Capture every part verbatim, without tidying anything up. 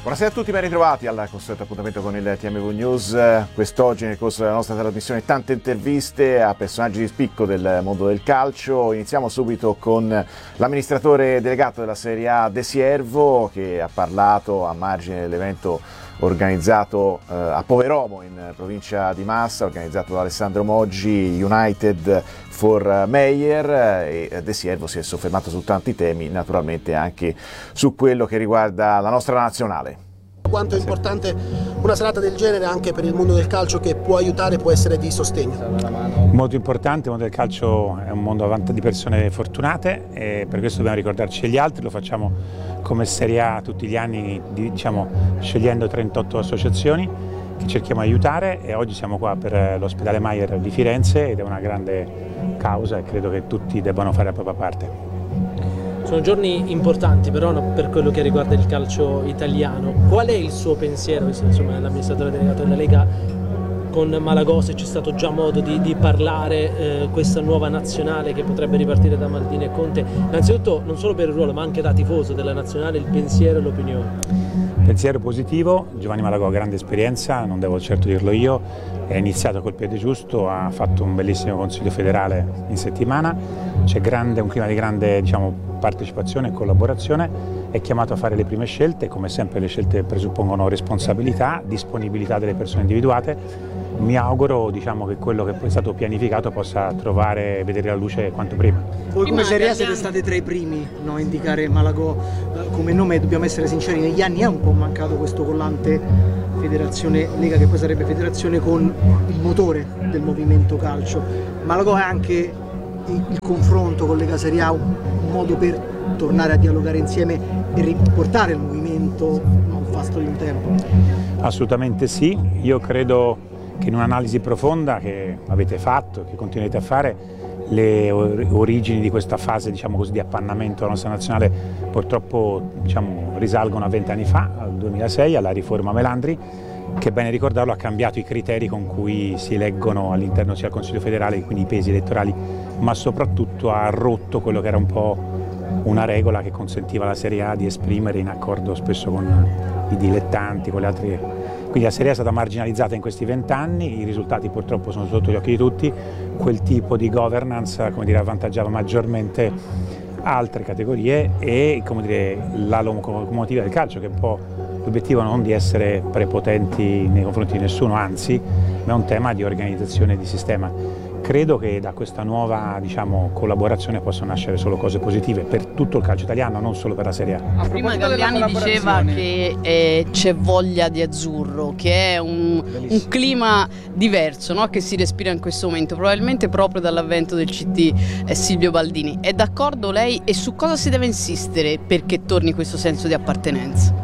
Buonasera a tutti, ben ritrovati al consueto appuntamento con il T M V News. Quest'oggi nel corso della nostra trasmissione tante interviste a personaggi di spicco del mondo del calcio. Iniziamo subito con l'amministratore delegato della Serie A De Siervo, che ha parlato a margine dell'evento organizzato eh, a Poveromo in provincia di Massa, organizzato da Alessandro Moggi, United for Meyer, e De Siervo si è soffermato su tanti temi, naturalmente anche su quello che riguarda la nostra nazionale. Quanto è importante una serata del genere anche per il mondo del calcio, che può aiutare, può essere di sostegno? Molto importante, il mondo del calcio è un mondo di persone fortunate e per questo dobbiamo ricordarci degli altri. Lo facciamo come Serie A tutti gli anni, diciamo, scegliendo trentotto associazioni che cerchiamo di aiutare, e oggi siamo qua per l'ospedale Meyer di Firenze ed è una grande causa e credo che tutti debbano fare la propria parte. Sono giorni importanti però per quello che riguarda il calcio italiano. Qual è il suo pensiero, visto insomma l'amministratore delegato della Lega, con Malagò, se c'è stato già modo di, di parlare eh, questa nuova nazionale che potrebbe ripartire da Maldini e Conte? Innanzitutto non solo per il ruolo ma anche da tifoso della nazionale, il pensiero e l'opinione. Pensiero positivo, Giovanni Malagò ha grande esperienza, non devo certo dirlo io, è iniziato col piede giusto, ha fatto un bellissimo consiglio federale in settimana, c'è grande, un clima di grande, diciamo, partecipazione e collaborazione, è chiamato a fare le prime scelte, come sempre le scelte presuppongono responsabilità, disponibilità delle persone individuate. Mi auguro, diciamo, che quello che poi è stato pianificato possa trovare, vedere la luce quanto prima. Voi come Serie A siete stati tra i primi, no, a indicare Malagò eh, come nome, dobbiamo essere sinceri, negli anni è un po' mancato questo collante Federazione Lega, che poi sarebbe federazione con il motore del movimento calcio. Malagò è anche il, il confronto con Lega Serie A un, un modo per tornare a dialogare insieme e riportare il movimento a un fasto di un tempo? Assolutamente sì, io credo che in un'analisi profonda che avete fatto, che continuate a fare, le origini di questa fase, diciamo così, di appannamento della nostra nazionale purtroppo, diciamo, risalgono a vent'anni fa, al duemilasei, alla riforma Melandri, che, bene ricordarlo, ha cambiato i criteri con cui si eleggono all'interno sia del Consiglio federale, quindi i pesi elettorali, ma soprattutto ha rotto quello che era un po' una regola che consentiva alla Serie A di esprimere in accordo spesso con i dilettanti, con le altre. Quindi la Serie A è stata marginalizzata in questi vent'anni, i risultati purtroppo sono sotto gli occhi di tutti, quel tipo di governance, come dire, avvantaggiava maggiormente altre categorie e, come dire, la locomotiva del calcio, che è un po' l'obiettivo non di essere prepotenti nei confronti di nessuno, anzi, ma è un tema di organizzazione e di sistema. Credo che da questa nuova, diciamo, collaborazione possano nascere solo cose positive per tutto il calcio italiano, non solo per la Serie A. Prima Galliani diceva che eh, c'è voglia di azzurro, che è un, un clima diverso, no? Che si respira in questo momento, probabilmente proprio dall'avvento del C T eh, Silvio Baldini. È d'accordo lei, e su cosa si deve insistere perché torni questo senso di appartenenza?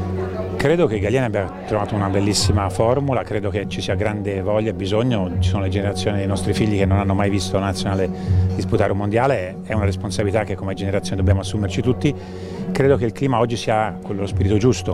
Credo che Galliani abbia trovato una bellissima formula, credo che ci sia grande voglia e bisogno, ci sono le generazioni dei nostri figli che non hanno mai visto la nazionale disputare un mondiale, è una responsabilità che come generazione dobbiamo assumerci tutti. Credo che il clima oggi sia quello, lo spirito giusto,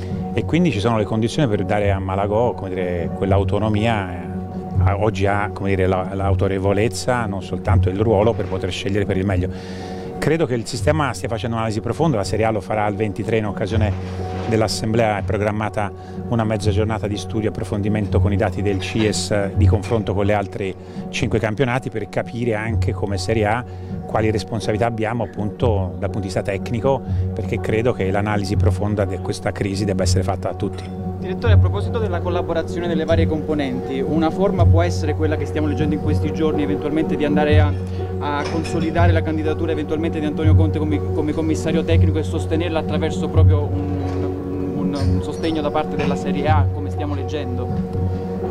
e quindi ci sono le condizioni per dare a Malagò, come dire, quell'autonomia, oggi ha, come dire, l'autorevolezza, non soltanto il ruolo per poter scegliere per il meglio. Credo che il sistema stia facendo un'analisi profonda, la Serie A lo farà il ventitré in occasione dell'Assemblea, è programmata una mezza giornata di studio e approfondimento con i dati del C I E S di confronto con le altre cinque campionati per capire anche come Serie A quali responsabilità abbiamo appunto dal punto di vista tecnico, perché credo che l'analisi profonda di questa crisi debba essere fatta da tutti. Direttore, a proposito della collaborazione delle varie componenti, una forma può essere quella che stiamo leggendo in questi giorni, eventualmente di andare a, a consolidare la candidatura eventualmente di Antonio Conte come, come commissario tecnico e sostenerla attraverso proprio un, un, un sostegno da parte della Serie A, come stiamo leggendo?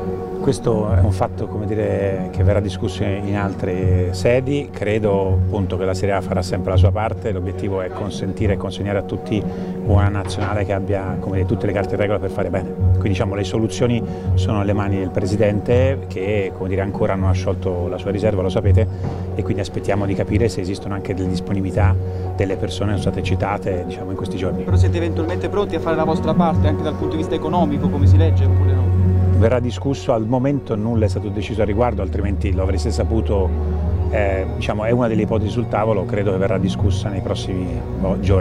Questo è un fatto, come dire, che verrà discusso in altre sedi. Credo appunto che la Serie A farà sempre la sua parte, l'obiettivo è consentire e consegnare a tutti una nazionale che abbia, come dire, tutte le carte in regola per fare bene. Quindi, diciamo, le soluzioni sono nelle mani del Presidente che, come dire, ancora non ha sciolto la sua riserva, lo sapete, e quindi aspettiamo di capire se esistono anche delle disponibilità delle persone che sono state citate, diciamo, in questi giorni. Però siete eventualmente pronti a fare la vostra parte anche dal punto di vista economico, come si legge, oppure no? Verrà discusso, al momento nulla è stato deciso a riguardo, altrimenti lo avreste saputo, eh, diciamo, è una delle ipotesi sul tavolo, credo che verrà discussa nei prossimi oh, giorni.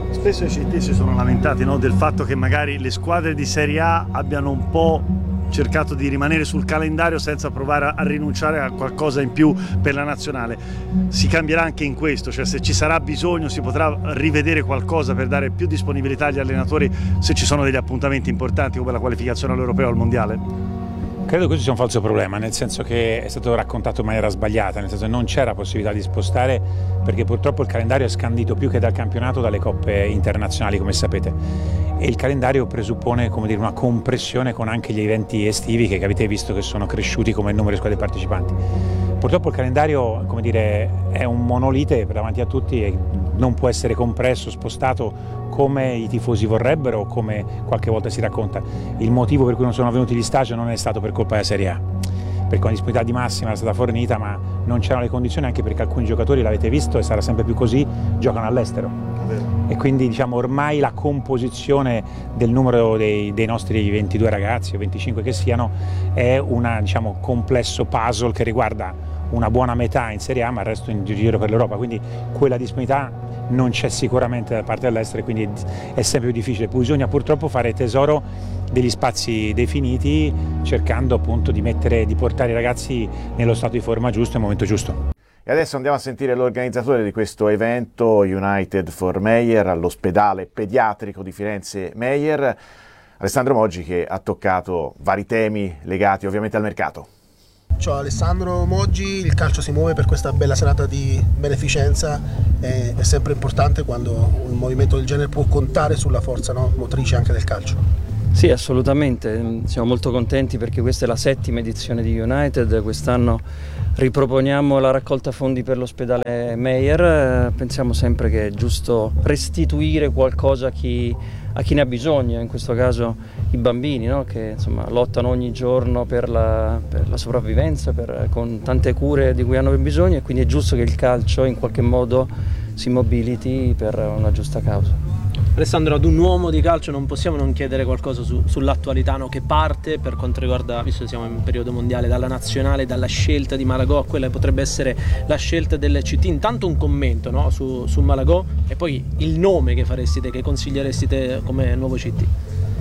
Spesso i C T si sono lamentati, no, del fatto che magari le squadre di Serie A abbiano un po' cercato di rimanere sul calendario senza provare a, a rinunciare a qualcosa in più per la nazionale. Si cambierà anche in questo, cioè se ci sarà bisogno si potrà rivedere qualcosa per dare più disponibilità agli allenatori se ci sono degli appuntamenti importanti come la qualificazione all'Europeo o al Mondiale? Credo che questo sia un falso problema, nel senso che è stato raccontato in maniera sbagliata, nel senso che non c'era possibilità di spostare perché purtroppo il calendario è scandito più che dal campionato dalle coppe internazionali, come sapete, e il calendario presuppone, come dire, una compressione con anche gli eventi estivi che avete visto che sono cresciuti come il numero di squadre partecipanti. Purtroppo il calendario, come dire, è un monolite davanti a tutti e non può essere compresso, spostato come i tifosi vorrebbero o come qualche volta si racconta. Il motivo per cui non sono venuti gli stage non è stato per colpa della Serie A, perché la disponibilità di massima era stata fornita, ma non c'erano le condizioni, anche perché alcuni giocatori, l'avete visto e sarà sempre più così, giocano all'estero. E quindi diciamo ormai la composizione del numero dei, dei nostri ventidue ragazzi o venticinque che siano è un diciamo, complesso puzzle che riguarda una buona metà in Serie A ma il resto in giro per l'Europa, quindi quella disponibilità non c'è sicuramente da parte dell'estero e quindi è sempre più difficile. Bisogna purtroppo fare tesoro degli spazi definiti cercando appunto di, mettere, di portare i ragazzi nello stato di forma giusto nel momento giusto. E adesso andiamo a sentire l'organizzatore di questo evento, United for Meyer, all'ospedale pediatrico di Firenze Meyer, Alessandro Moggi, che ha toccato vari temi legati ovviamente al mercato. Ciao Alessandro Moggi, il calcio si muove per questa bella serata di beneficenza, è, è sempre importante quando un movimento del genere può contare sulla forza, no, motrice anche del calcio. Sì, assolutamente, siamo molto contenti perché questa è la settima edizione di United, quest'anno riproponiamo la raccolta fondi per l'ospedale Meyer, pensiamo sempre che è giusto restituire qualcosa a chi, a chi ne ha bisogno, in questo caso i bambini, no? Che insomma, lottano ogni giorno per la, per la sopravvivenza, per, con tante cure di cui hanno bisogno, e quindi è giusto che il calcio in qualche modo si mobiliti per una giusta causa. Alessandro, ad un uomo di calcio non possiamo non chiedere qualcosa su, sull'attualità, no? Che parte per quanto riguarda, visto che siamo in periodo mondiale, dalla nazionale, dalla scelta di Malagò a quella che potrebbe essere la scelta del C T. Intanto un commento, no? su, su Malagò e poi il nome che faresti te, che consiglieresti te come nuovo C T.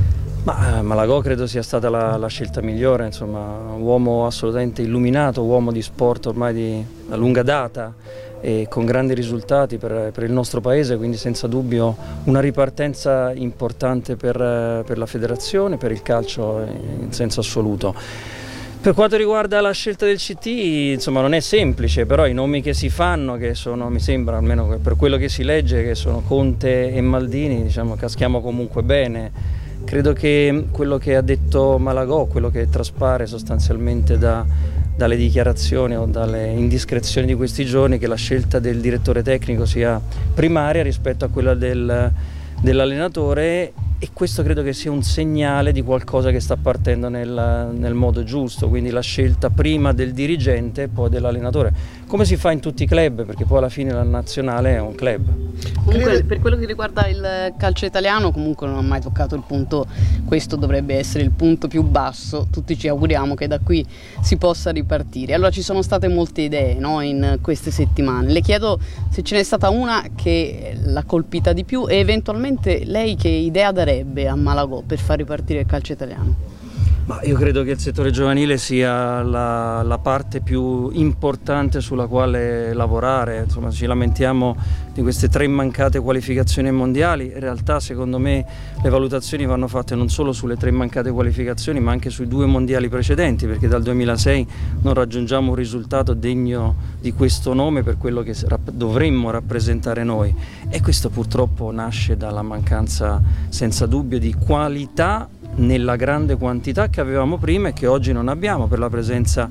Ma Malagò credo sia stata la, la scelta migliore, insomma, un uomo assolutamente illuminato, uomo di sport ormai di una lunga data e con grandi risultati per, per il nostro paese, quindi senza dubbio una ripartenza importante per, per la federazione, per il calcio in senso assoluto. Per quanto riguarda la scelta del C T, insomma non è semplice, però i nomi che si fanno, che sono, mi sembra, almeno per quello che si legge, che sono Conte e Maldini, diciamo caschiamo comunque bene. Credo che quello che ha detto Malagò, quello che traspare sostanzialmente da, dalle dichiarazioni o dalle indiscrezioni di questi giorni, che la scelta del direttore tecnico sia primaria rispetto a quella del, dell'allenatore, e questo credo che sia un segnale di qualcosa che sta partendo nel, nel modo giusto, quindi la scelta prima del dirigente e poi dell'allenatore, come si fa in tutti i club, perché poi alla fine la nazionale è un club. Comunque per quello che riguarda il calcio italiano comunque non ha mai toccato il punto, questo dovrebbe essere il punto più basso, tutti ci auguriamo che da qui si possa ripartire. Allora ci sono state molte idee, no, in queste settimane, le chiedo se ce n'è stata una che l'ha colpita di più e eventualmente lei che idea darebbe a Malagò per far ripartire il calcio italiano. Ma io credo che il settore giovanile sia la, la parte più importante sulla quale lavorare. Insomma, ci lamentiamo di queste tre mancate qualificazioni mondiali, in realtà secondo me le valutazioni vanno fatte non solo sulle tre mancate qualificazioni ma anche sui due mondiali precedenti, perché dal duemilasei non raggiungiamo un risultato degno di questo nome per quello che dovremmo rappresentare noi, e questo purtroppo nasce dalla mancanza senza dubbio di qualità nella grande quantità che avevamo prima e che oggi non abbiamo, per la presenza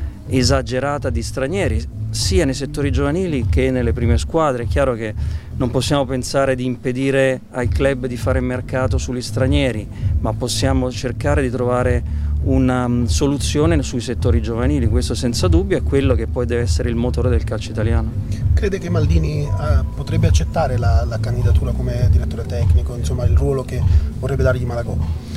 esagerata di stranieri sia nei settori giovanili che nelle prime squadre. È chiaro che non possiamo pensare di impedire ai club di fare mercato sugli stranieri, ma possiamo cercare di trovare una soluzione sui settori giovanili, questo senza dubbio è quello che poi deve essere il motore del calcio italiano. Crede che Maldini eh, potrebbe accettare la, la candidatura come direttore tecnico, insomma il ruolo che vorrebbe dargli Malagò?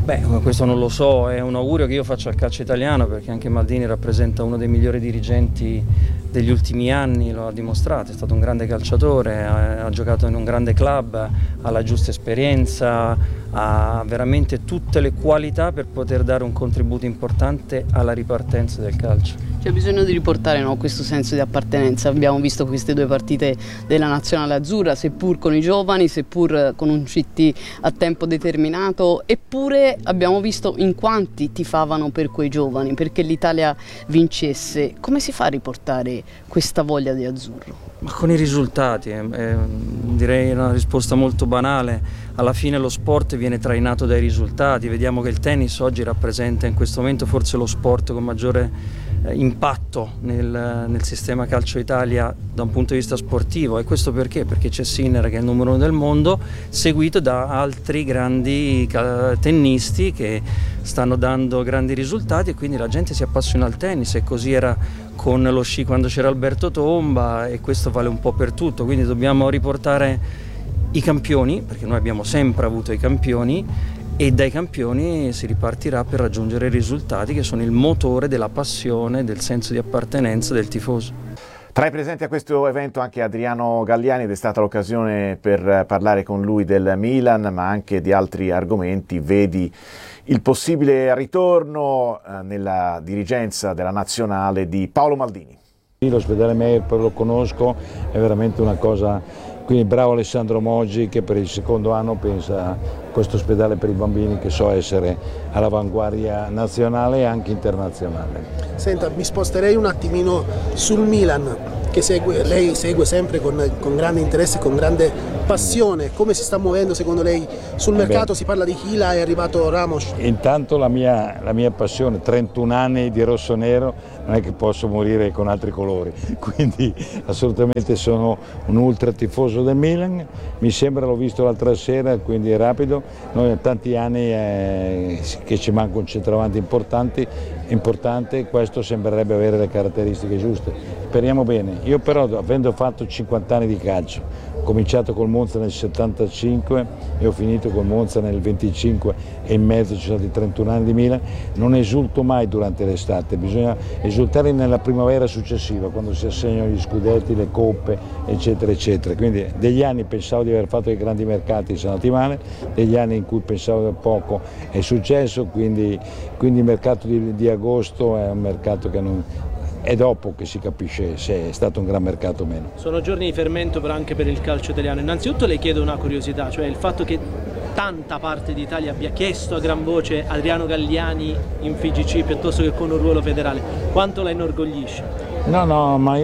Beh, questo non lo so, è un augurio che io faccio al calcio italiano, perché anche Maldini rappresenta uno dei migliori dirigenti degli ultimi anni, lo ha dimostrato, è stato un grande calciatore, ha, ha giocato in un grande club, ha la giusta esperienza, ha veramente tutte le qualità per poter dare un contributo importante alla ripartenza del calcio. C'è bisogno di riportare, no, questo senso di appartenenza. Abbiamo visto queste due partite della nazionale azzurra, seppur con i giovani, seppur con un C T a tempo determinato, eppure abbiamo visto in quanti tifavano per quei giovani, perché l'Italia vincesse. Come si fa a riportare questa voglia di azzurro? Ma con i risultati, eh, eh, direi una risposta molto banale. Alla fine lo sport viene trainato dai risultati. Vediamo che il tennis oggi rappresenta in questo momento forse lo sport con maggiore eh, impatto nel, nel sistema calcio Italia da un punto di vista sportivo. E questo perché? Perché c'è Sinner, che è il numero uno del mondo, seguito da altri grandi tennisti che stanno dando grandi risultati, e quindi la gente si appassiona al tennis. E così era con lo sci quando c'era Alberto Tomba, e questo vale un po' per tutto. Quindi dobbiamo riportare i campioni, perché noi abbiamo sempre avuto i campioni, e dai campioni si ripartirà per raggiungere i risultati che sono il motore della passione, del senso di appartenenza del tifoso. Tra i presenti a questo evento anche Adriano Galliani, ed è stata l'occasione per parlare con lui del Milan, ma anche di altri argomenti. Vedi il possibile ritorno eh, nella dirigenza della nazionale di Paolo Maldini. L'ospedale Meir lo conosco, è veramente una cosa. Quindi bravo Alessandro Moggi, che per il secondo anno pensa a questo ospedale per i bambini, che so essere all'avanguardia nazionale e anche internazionale. Senta, mi sposterei un attimino sul Milan, che segue, lei segue sempre con, con grande interesse, con grande passione. Come si sta muovendo secondo lei sul mercato? Eh si parla di Hila, è arrivato Ramos. Intanto la mia, la mia passione, trentuno anni di rosso-nero, non è che posso morire con altri colori, quindi assolutamente sono un ultra tifoso del Milan. Mi sembra, l'ho visto l'altra sera, quindi è rapido. Noi da tanti anni eh, che ci manca un centravanti importante, importante, questo sembrerebbe avere le caratteristiche giuste. Speriamo bene. Io però, avendo fatto cinquanta anni di calcio, ho cominciato col Monza nel settantacinque e ho finito col Monza nel venticinque e in mezzo ci sono stati trentuno anni di Milan, non esulto mai durante l'estate, bisogna esultare nella primavera successiva, quando si assegnano gli scudetti, le coppe, eccetera, eccetera. Quindi degli anni pensavo di aver fatto dei grandi mercati, sono andati male, degli anni in cui pensavo poco è successo, quindi, quindi il mercato di, di agosto è un mercato che non... è dopo che si capisce se è stato un gran mercato o meno. Sono giorni di fermento però anche per il calcio italiano. Innanzitutto le chiedo una curiosità, cioè il fatto che tanta parte d'Italia abbia chiesto a gran voce Adriano Galliani in F I G C piuttosto che con un ruolo federale, quanto la inorgoglisce? No, no, ma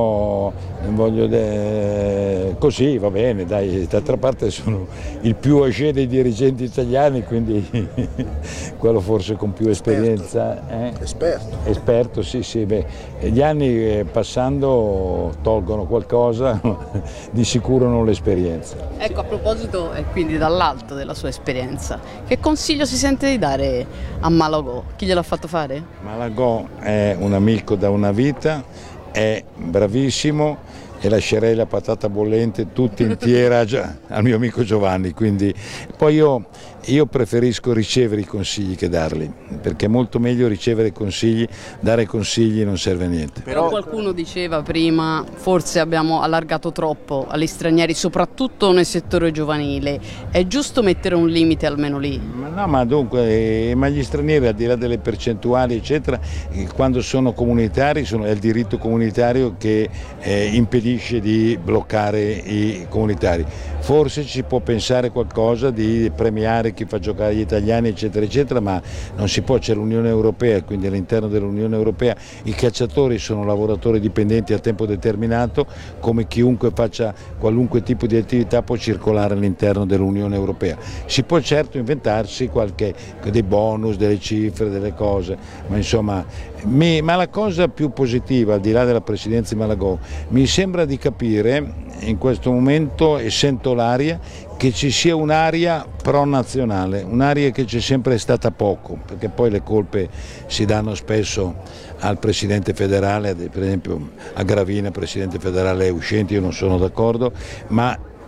io voglio de... così va bene, dai, d'altra parte sono il più âgé dei dirigenti italiani, quindi quello forse con più esperienza. Eh? Esperto. Esperto, sì, sì, beh, gli anni passando tolgono qualcosa, di sicuro non l'esperienza. Ecco, a proposito, e quindi dall'alto della sua esperienza, che consiglio si sente di dare a Malagò? Chi gliel'ha fatto fare? Malagò è un amico da una vita, è bravissimo e lascerei la patata bollente tutta intera già al mio amico Giovanni, quindi poi io, io preferisco ricevere i consigli che darli, perché è molto meglio ricevere consigli, dare consigli non serve a niente. Però qualcuno diceva prima, forse abbiamo allargato troppo agli stranieri, soprattutto nel settore giovanile, è giusto mettere un limite almeno lì? Ma no, ma dunque, eh, ma gli stranieri al di là delle percentuali eccetera, eh, quando sono comunitari sono, è il diritto comunitario che eh, impedisce di bloccare i comunitari. Forse ci può pensare qualcosa di premiare chi fa giocare gli italiani eccetera eccetera, ma non si può, c'è l'Unione Europea, quindi all'interno dell'Unione Europea i calciatori sono lavoratori dipendenti a tempo determinato, come chiunque faccia qualunque tipo di attività può circolare all'interno dell'Unione Europea. Si può certo inventarsi qualche, dei bonus, delle cifre, delle cose, ma insomma, mi, ma la cosa più positiva, al di là della presidenza di Malagò, mi sembra di capire in questo momento, e sento l'aria, che ci sia un'area pro-nazionale, un'area che c'è sempre stata poco, perché poi le colpe si danno spesso al Presidente federale, per esempio a Gravina, Presidente federale uscente, io non sono d'accordo, ma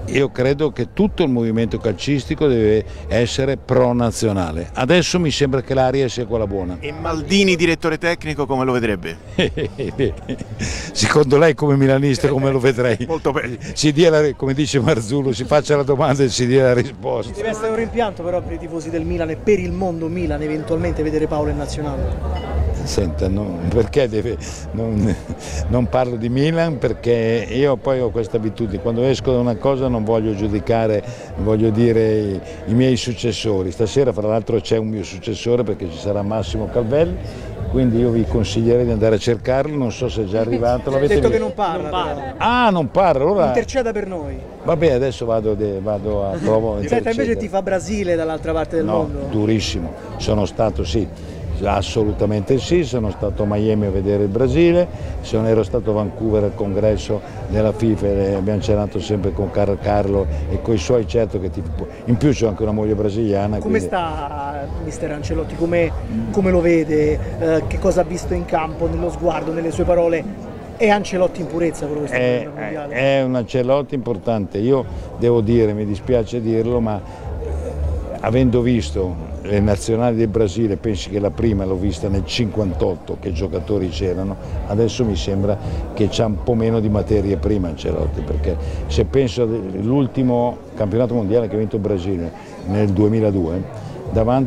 io credo che tutto il movimento calcistico deve essere pro-nazionale. Adesso mi sembra che l'aria sia quella buona. E Maldini, direttore tecnico, come lo vedrebbe? Secondo lei, come milanista, come lo vedrei? Molto bene. Si dia la, come dice Marzullo, si faccia la domanda e si dia la risposta. Deve essere un rimpianto però per i tifosi del Milan e per il mondo Milan eventualmente vedere Paolo in nazionale. Senta, no, perché deve, non, non parlo di Milan perché io poi ho questa abitudine, quando esco da una cosa non voglio giudicare, voglio dire i, i miei successori. Stasera fra l'altro c'è un mio successore perché ci sarà Massimo Calvelli, quindi io vi consiglierei di andare a cercarlo, non so se è già arrivato. L'avete detto visto? Che non parla. Non parla. Ah, non parla, allora... Interceda per noi. Vabbè, adesso vado, de, vado a provo. Senta, invece ti fa Brasile dall'altra parte del no, mondo? Durissimo, sono stato sì. Assolutamente sì, sono stato a Miami a vedere il Brasile, sono, ero stato a Vancouver al congresso della FIFA e abbiamo cenato sempre con Car Carlo e con i suoi, certo che ti, in più c'ho anche una moglie brasiliana. Come quindi... sta mister Ancelotti, come, come lo vede, eh, che cosa ha visto in campo, nello sguardo, nelle sue parole? È Ancelotti in purezza quello che sta facendo al mondiale? È un Ancelotti importante, io devo dire, mi dispiace dirlo, ma avendo visto le nazionali del Brasile, pensi che la prima l'ho vista nel cinquantotto, che giocatori c'erano, adesso mi sembra che c'ha un po' meno di materie prima Ancelotti, perché se penso all'ultimo campionato mondiale che ha vinto il Brasile nel duemiladue, davanti